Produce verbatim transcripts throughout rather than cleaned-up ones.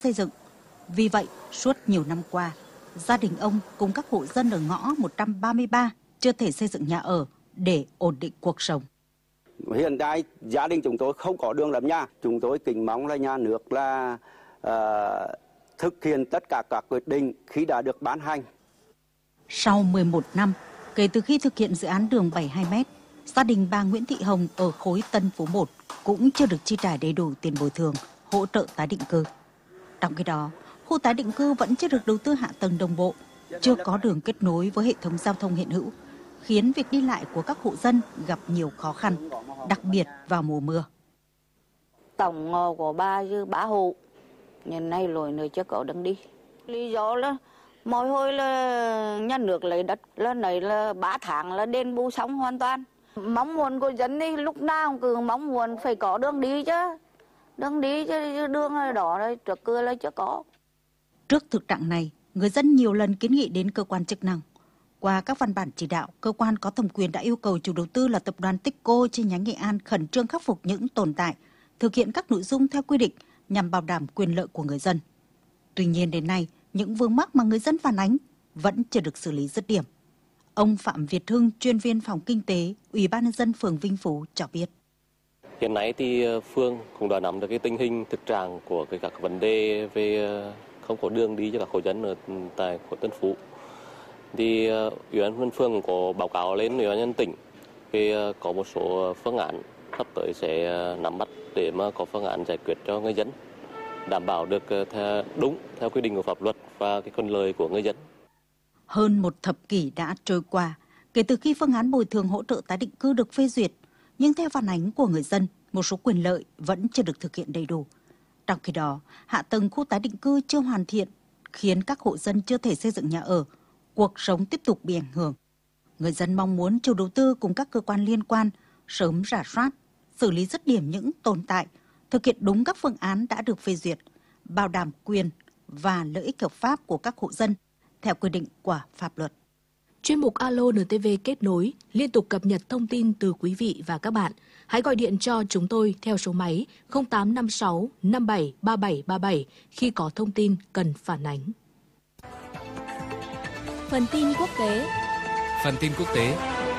xây dựng. Vì vậy, suốt nhiều năm qua, gia đình ông cùng các hộ dân ở ngõ một trăm ba mươi ba chưa thể xây dựng nhà ở để ổn định cuộc sống. Hiện tại gia đình chúng tôi không có đường làm nhà, chúng tôi kính mong là nhà nước là uh, thực hiện tất cả các quyết định khi đã được ban hành. Sau mười một năm kể từ khi thực hiện dự án đường bảy mươi hai mét, gia đình bà Nguyễn Thị Hồng ở khối Tân Phú một cũng chưa được chi trả đầy đủ tiền bồi thường, hỗ trợ tái định cư. Trong khi đó, khu tái định cư vẫn chưa được đầu tư hạ tầng đồng bộ, chưa có đường kết nối với hệ thống giao thông hiện hữu, khiến việc đi lại của các hộ dân gặp nhiều khó khăn, đặc biệt vào mùa mưa. Tổng ngò của ba dư ba hộ, nhưng nay rồi nơi chưa có đường đi. Lý do là mỗi hồi là nhà nước lấy đất là này là ba tháng là đền bù xong hoàn toàn. Mong muốn của dân đi lúc nào cứ mong muốn phải có đường đi chứ. Đường đi chứ đường đó đây trước cửa là chưa có. Trước thực trạng này, người dân nhiều lần kiến nghị đến cơ quan chức năng. Qua các văn bản chỉ đạo, cơ quan có thẩm quyền đã yêu cầu chủ đầu tư là tập đoàn Tích-cô chi nhánh Nghệ An khẩn trương khắc phục những tồn tại, thực hiện các nội dung theo quy định nhằm bảo đảm quyền lợi của người dân. Tuy nhiên đến nay, những vướng mắc mà người dân phản ánh vẫn chưa được xử lý dứt điểm. Ông Phạm Việt Hưng, chuyên viên phòng kinh tế, Ủy ban nhân dân phường Vinh Phú cho biết. Hiện nay thì phường cũng đã nắm được cái tình hình thực trạng của cái các vấn đề về không có đường đi cho các hộ dân ở tại khối Tân Phú. Thì Ủy ban nhân phường có báo cáo lên Ủy ban nhân tỉnh về có một số phương án sắp tới sẽ nắm bắt để mà có phương án giải quyết cho người dân, đảm bảo được theo đúng theo quy định của pháp luật và cái quyền lợi của người dân. Hơn một thập kỷ đã trôi qua kể từ khi phương án bồi thường hỗ trợ tái định cư được phê duyệt, nhưng theo phản ánh của người dân, một số quyền lợi vẫn chưa được thực hiện đầy đủ. Trong khi đó, hạ tầng khu tái định cư chưa hoàn thiện, khiến các hộ dân chưa thể xây dựng nhà ở, cuộc sống tiếp tục bị ảnh hưởng. Người dân mong muốn chủ đầu tư cùng các cơ quan liên quan sớm rà soát, xử lý dứt điểm những tồn tại, thực hiện đúng các phương án đã được phê duyệt, bảo đảm quyền và lợi ích hợp pháp của các hộ dân theo quy định của pháp luật. Chuyên mục Alo en tê vê kết nối liên tục cập nhật thông tin từ quý vị và các bạn. Hãy gọi điện cho chúng tôi theo số máy không tám năm sáu năm bảy ba bảy ba bảy khi có thông tin cần phản ánh. Phần tin quốc tế. Phần tin quốc tế.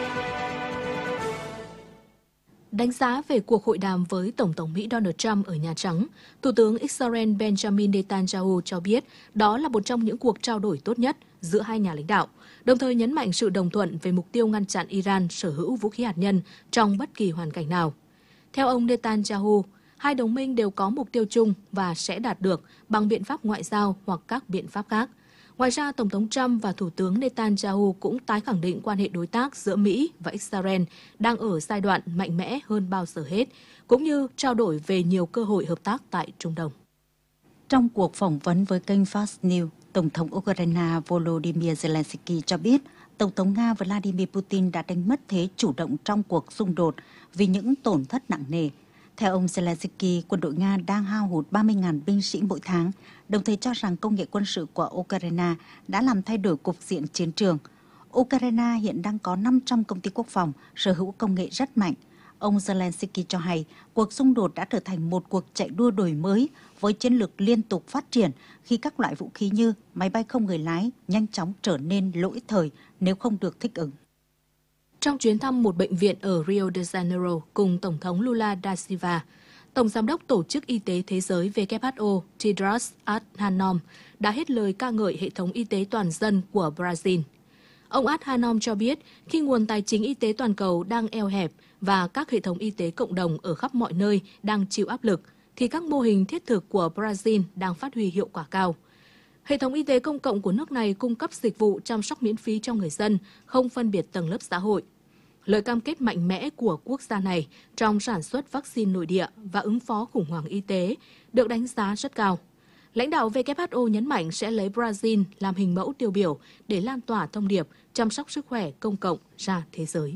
Đánh giá về cuộc hội đàm với Tổng thống Mỹ Donald Trump ở Nhà Trắng, Thủ tướng Israel Benjamin Netanyahu cho biết đó là một trong những cuộc trao đổi tốt nhất giữa hai nhà lãnh đạo, đồng thời nhấn mạnh sự đồng thuận về mục tiêu ngăn chặn Iran sở hữu vũ khí hạt nhân trong bất kỳ hoàn cảnh nào. Theo ông Netanyahu, hai đồng minh đều có mục tiêu chung và sẽ đạt được bằng biện pháp ngoại giao hoặc các biện pháp khác. Ngoài ra, Tổng thống Trump và Thủ tướng Netanyahu cũng tái khẳng định quan hệ đối tác giữa Mỹ và Israel đang ở giai đoạn mạnh mẽ hơn bao giờ hết, cũng như trao đổi về nhiều cơ hội hợp tác tại Trung Đông. Trong cuộc phỏng vấn với kênh Fox News, Tổng thống Ukraine Volodymyr Zelensky cho biết Tổng thống Nga Vladimir Putin đã đánh mất thế chủ động trong cuộc xung đột vì những tổn thất nặng nề. Theo ông Zelensky, quân đội Nga đang hao hụt ba mươi nghìn binh sĩ mỗi tháng, đồng thời cho rằng công nghệ quân sự của Ukraine đã làm thay đổi cục diện chiến trường. Ukraine hiện đang có năm trăm công ty quốc phòng sở hữu công nghệ rất mạnh. Ông Zelensky cho hay cuộc xung đột đã trở thành một cuộc chạy đua đổi mới với chiến lược liên tục phát triển khi các loại vũ khí như máy bay không người lái nhanh chóng trở nên lỗi thời nếu không được thích ứng. Trong chuyến thăm một bệnh viện ở Rio de Janeiro cùng Tổng thống Lula da Silva, Tổng Giám đốc Tổ chức Y tế Thế giới W H O Tedros Adhanom đã hết lời ca ngợi hệ thống y tế toàn dân của Brazil. Ông Adhanom cho biết khi nguồn tài chính y tế toàn cầu đang eo hẹp và các hệ thống y tế cộng đồng ở khắp mọi nơi đang chịu áp lực, thì các mô hình thiết thực của Brazil đang phát huy hiệu quả cao. Hệ thống y tế công cộng của nước này cung cấp dịch vụ chăm sóc miễn phí cho người dân, không phân biệt tầng lớp xã hội. Lời cam kết mạnh mẽ của quốc gia này trong sản xuất vaccine nội địa và ứng phó khủng hoảng y tế được đánh giá rất cao. Lãnh đạo W H O nhấn mạnh sẽ lấy Brazil làm hình mẫu tiêu biểu để lan tỏa thông điệp chăm sóc sức khỏe công cộng ra thế giới.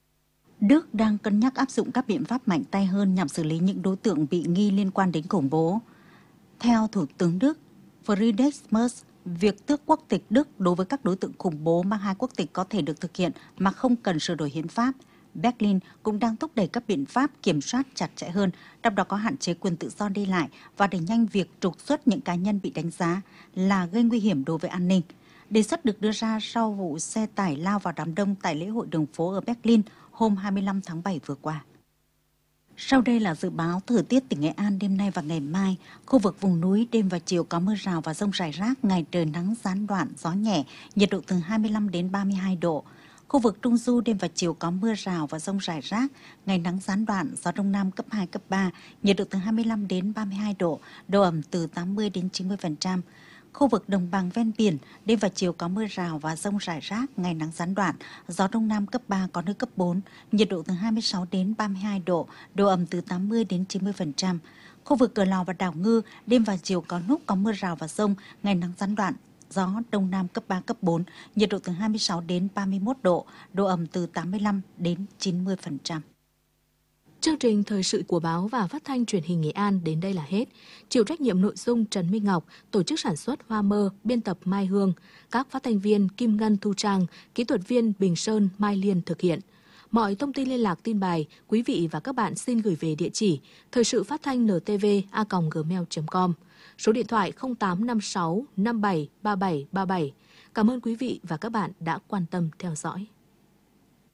Đức đang cân nhắc áp dụng các biện pháp mạnh tay hơn nhằm xử lý những đối tượng bị nghi liên quan đến khủng bố. Theo Thủ tướng Đức Friedrich Merz, việc tước quốc tịch Đức đối với các đối tượng khủng bố mang hai quốc tịch có thể được thực hiện mà không cần sửa đổi hiến pháp. Berlin cũng đang thúc đẩy các biện pháp kiểm soát chặt chẽ hơn, trong đó có hạn chế quyền tự do đi lại và đẩy nhanh việc trục xuất những cá nhân bị đánh giá là gây nguy hiểm đối với an ninh. Đề xuất được đưa ra sau vụ xe tải lao vào đám đông tại lễ hội đường phố ở Berlin hôm hai mươi lăm tháng bảy vừa qua. Sau đây là dự báo thời tiết tỉnh Nghệ An đêm nay và ngày mai. Khu vực vùng núi đêm và chiều có mưa rào và dông rải rác, ngày trời nắng gián đoạn, gió nhẹ, nhiệt độ từ hai mươi lăm đến ba mươi hai độ. Khu vực Trung Du đêm và chiều có mưa rào và dông rải rác, ngày nắng gián đoạn, gió đông nam cấp hai, cấp ba, nhiệt độ từ hai mươi lăm đến ba mươi hai độ, độ ẩm từ tám mươi đến chín mươi phần trăm. Khu vực đồng bằng ven biển, đêm và chiều có mưa rào và dông rải rác, ngày nắng gián đoạn, gió đông nam cấp ba, có nơi cấp bốn, nhiệt độ từ hai mươi sáu đến ba mươi hai độ, độ ẩm từ tám mươi đến chín mươi phần trăm. Khu vực Cửa Lò và đảo Ngư, đêm và chiều có lúc có mưa rào và dông, ngày nắng gián đoạn, gió đông nam cấp ba, cấp bốn, nhiệt độ từ hai mươi sáu đến ba mươi mốt độ, độ ẩm từ tám mươi lăm đến chín mươi phần trăm. Chương trình thời sự của báo và phát thanh truyền hình Nghệ An đến đây là hết. Chịu trách nhiệm nội dung Trần Minh Ngọc, tổ chức sản xuất Hoa Mơ, biên tập Mai Hương, các phát thanh viên Kim Ngân, Thu Trang, kỹ thuật viên Bình Sơn, Mai Liên thực hiện. Mọi thông tin liên lạc tin bài, quý vị và các bạn xin gửi về địa chỉ thời sự phát thanh en tê vê a còng gmail chấm com, số điện thoại không tám năm sáu năm bảy ba bảy ba bảy. Cảm ơn quý vị và các bạn đã quan tâm theo dõi.